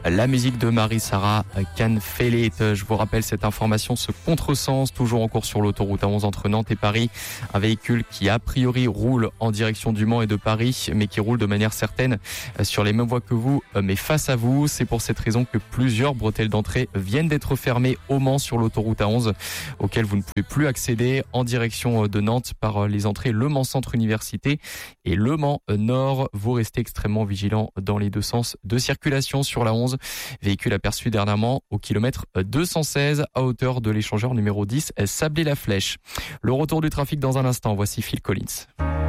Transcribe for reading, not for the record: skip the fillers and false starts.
La musique de Marie-Sarah Canfelet. Je vous rappelle cette information, ce contresens toujours en cours sur l'autoroute A11 entre Nantes et Paris. Un véhicule qui a priori roule en direction du Mans et de Paris, mais qui roule de manière certaine sur les mêmes voies que vous, mais face à vous. C'est pour cette raison que plusieurs bretelles d'entrée viennent d'être fermées au Mans sur l'autoroute A11, auquel vous ne pouvez plus accéder en direction de Nantes par les entrées Le Mans Centre Université et Le Mans Nord. Vous restez extrêmement vigilant dans les deux sens de circulation sur la 11. Véhicule aperçu dernièrement au kilomètre 216 à hauteur de l'échangeur numéro 10 Sablé-la-Flèche. Le retour du trafic dans un instant. Voici Phil Collins.